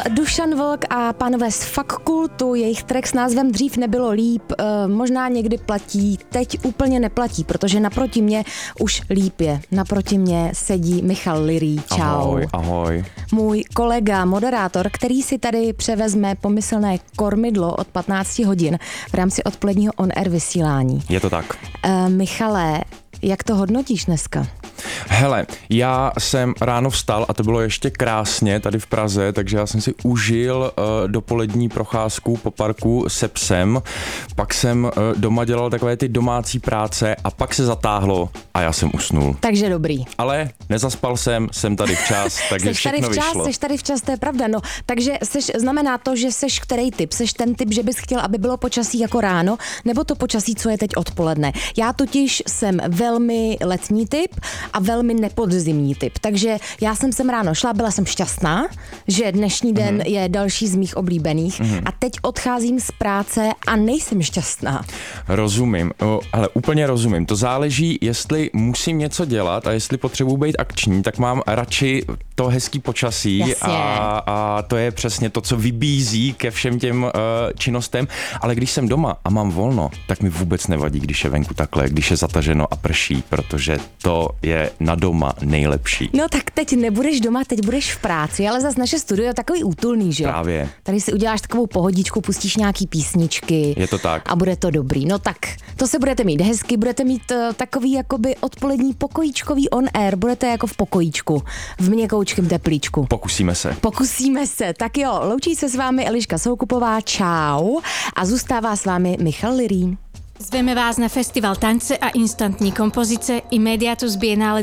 Dušan Vlk a pánové z Fakultu, jejich track s názvem Dřív nebylo líp, možná někdy platí, teď úplně neplatí, protože naproti mě už líp je. Naproti mě sedí Michal Lirý. Čau. Ahoj, ahoj. Můj kolega, moderátor, který si tady převezme pomyslné kormidlo od 15 hodin v rámci odpoledního on-air vysílání. Je to tak. Michale, jak to hodnotíš dneska? Hele, já jsem ráno vstal a to bylo ještě krásně tady v Praze, takže já jsem si užil dopolední procházku po parku se psem, pak jsem doma dělal takové ty domácí práce a pak se zatáhlo a já jsem usnul. Takže dobrý. Ale nezaspal jsem tady včas, takže všechno vyšlo. Seš tady včas, to je pravda, no. Takže znamená to, že seš který typ? Seš ten typ, že bys chtěl, aby bylo počasí jako ráno, nebo to počasí, co je teď odpoledne? Já totiž jsem velmi letní typ a velmi nepodzimní typ. Takže já jsem sem ráno šla, byla jsem šťastná, že dnešní den je další z mých oblíbených a teď odcházím z práce a nejsem šťastná. Rozumím, ale úplně rozumím. To záleží, jestli musím něco dělat a jestli potřebuji být akční, tak mám radši to hezký počasí a to je přesně to, co vybízí ke všem těm činnostem, ale když jsem doma a mám volno, tak mi vůbec nevadí, když je venku takhle, když je zataženo a prší, protože to je na doma nejlepší. No tak teď nebudeš doma, teď budeš v práci, ale zase naše studio je takový útulný, že jo? Právě. Tady si uděláš takovou pohodičku, pustíš nějaký písničky. Je to tak. A bude to dobrý. No tak, to se budete mít hezky, budete mít takový jakoby odpolední pokojíčkový on air, budete jako v pokojíčku, v měkoučkém teplíčku. Pokusíme se. Tak jo, loučí se s vámi Eliška Soukupová, čau, a zůstává s vámi Michal Lirý. Zveme vás na festival tance a instantní kompozice Immediatus Biennale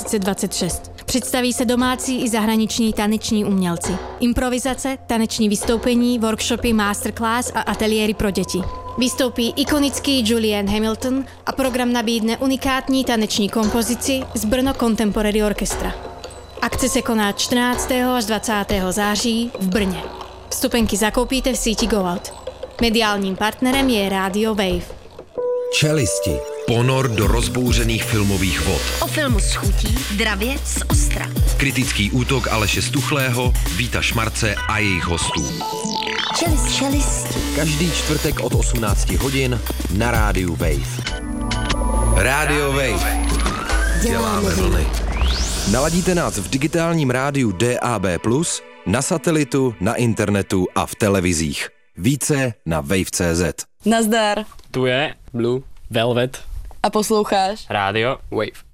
2026. Představí se domácí i zahraniční taneční umělci. Improvizace, taneční vystoupení, workshopy, masterclass a ateliéry pro děti. Vystoupí ikonický Julian Hamilton a program nabídne unikátní taneční kompozici z Brno Contemporary Orchestra. Akce se koná 14. až 20. září v Brně. Vstupenky zakoupíte v síti GoOut. Mediálním partnerem je Radio Wave. Čelisti. Ponor do rozbouřených filmových vod. O filmu s chutí Dravě z Ostra. Kritický útok Aleše Stuchlého, Víta Šmarce a jejich hostů. Čelisti. Každý čtvrtek od 18 hodin na rádiu Wave. Radio Wave. Děláme vlny. Naladíte nás v digitálním rádiu DAB+, na satelitu, na internetu a v televizích. Více na wave.cz. Nazdar. Tu je Blue Velvet A posloucháš Radio Wave.